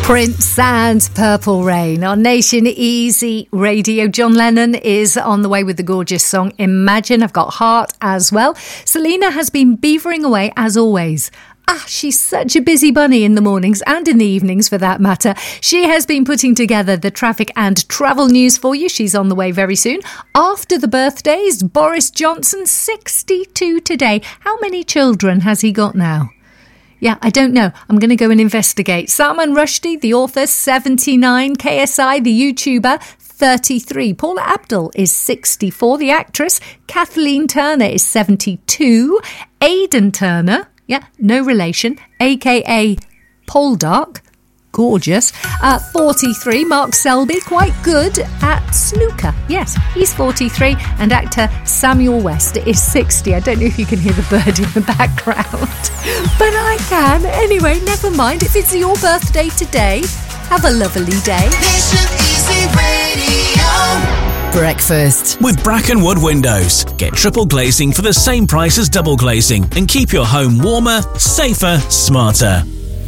Prince and Purple Rain on Nation Easy Radio. John Lennon is on the way with the gorgeous song Imagine. I've got Heart as well. Selena has been beavering away as always. She's such a busy bunny in the mornings and in the evenings for that matter. She has been putting together the traffic and travel news for you. She's on the way very soon. After the birthdays, Boris Johnson, 62 today. How many children has he got now? Yeah, I don't know. I'm going to go and investigate. Salman Rushdie, the author, 79. KSI, the YouTuber, 33. Paula Abdul is 64. The actress, Kathleen Turner, is 72. Aidan Turner, no relation, a.k.a. Poldark, gorgeous, 43. Mark Selby, quite good at snooker. Yes, he's 43. And actor Samuel West is 60. I don't know if you can hear the bird in the background, but I can. Anyway, never mind. If it's your birthday today, have a lovely day. Nation Easy Radio. Breakfast with Brackenwood Windows. Get triple glazing for the same price as double glazing and keep your home warmer, safer, smarter.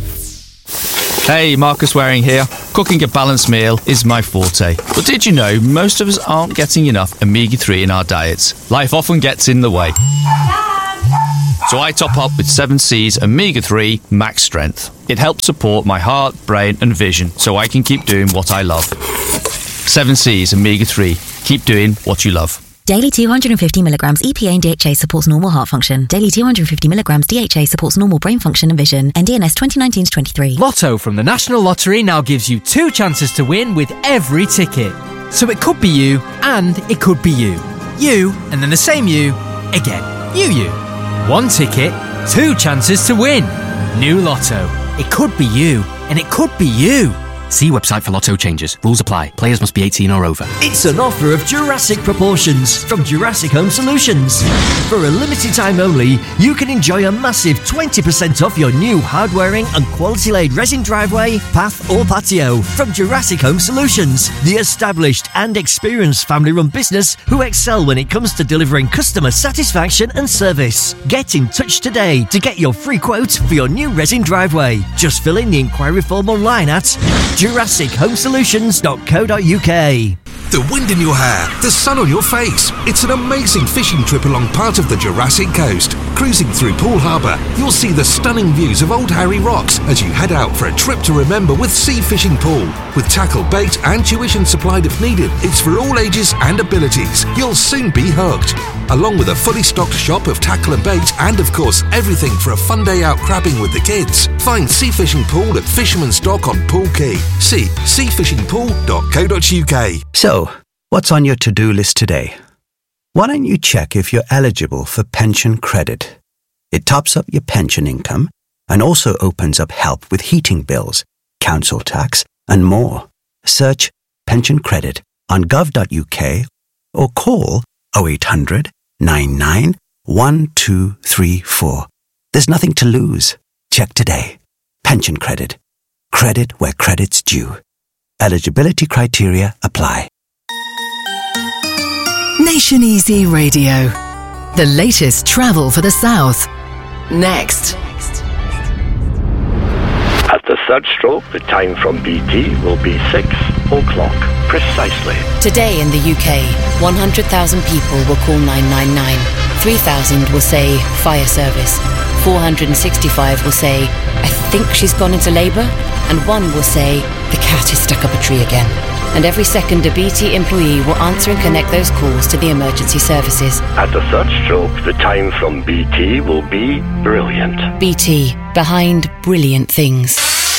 Hey, Marcus Waring here. Cooking a balanced meal is my forte. But did you know most of us aren't getting enough omega-3 in our diets? Life often gets in the way. So I top up with 7C's Omega-3 Max Strength. It helps support my heart, brain and vision so I can keep doing what I love. 7C's Omega-3. Keep doing what you love. Daily 250 milligrams EPA and DHA supports normal heart function. Daily 250 milligrams DHA supports normal brain function and vision. NDNS 2019-23. Lotto from the National Lottery now gives you 2 chances to win with every ticket. So it could be you and it could be you. You and then the same you again. You. 1 ticket, 2 chances to win. New Lotto. It could be you and it could be you. See website for Lotto changes. Rules apply. Players must be 18 or over. It's an offer of Jurassic proportions from Jurassic Home Solutions. For a limited time only, you can enjoy a massive 20% off your new hard-wearing and quality-laid resin driveway, path or patio from Jurassic Home Solutions, the established and experienced family-run business who excel when it comes to delivering customer satisfaction and service. Get in touch today to get your free quote for your new resin driveway. Just fill in the inquiry form online at JurassicHomeSolutions.co.uk. The wind in your hair, the sun on your face. It's an amazing fishing trip along part of the Jurassic coast. Cruising through Poole Harbour, you'll see the stunning views of Old Harry Rocks as you head out for a trip to remember with Sea Fishing Pool. With tackle, bait and tuition supplied if needed, it's for all ages and abilities. You'll soon be hooked. Along with a fully stocked shop of tackle and bait and of course everything for a fun day out crabbing with the kids. Find Sea Fishing Pool at Fisherman's Dock on Poole Quay. See seafishingpool.co.uk. So, what's on your to-do list today? Why don't you check if you're eligible for pension credit? It tops up your pension income and also opens up help with heating bills, council tax and more. Search pension credit on gov.uk or call 0800 99 1234. There's nothing to lose. Check today. Pension credit. Credit where credit's due. Eligibility criteria apply. Nation Easy Radio. The latest travel for the South. Next. At the third stroke, the time from BT will be 6 o'clock precisely. Today in the UK, 100,000 people will call 999. 3,000 will say fire service. 465 will say, I think she's gone into labour. And 1 will say, the cat is stuck up a tree again. And every second, a BT employee will answer and connect those calls to the emergency services. At the third stroke, the time from BT will be brilliant. BT, behind brilliant things.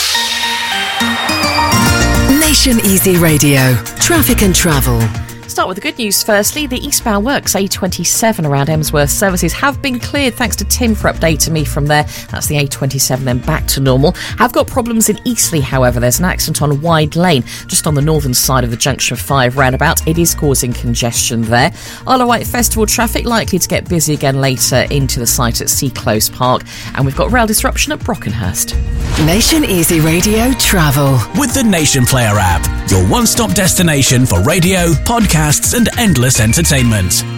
Nation Easy Radio. Traffic and travel. Start with the good news firstly. The eastbound works A27 around Emsworth services have been cleared. Thanks to Tim for updating me from there. That's the A27 then back to normal. Have got problems in Eastleigh, however. There's an accident on Wide Lane just on the northern side of the junction of 5 roundabout. It is causing congestion there. Isle of Wight Festival traffic likely to get busy again later into the site at Sea Close Park. And we've got rail disruption at Brockenhurst. Nation Easy Radio travel. With the Nation Player app. Your one-stop destination for radio, podcasts and endless entertainment.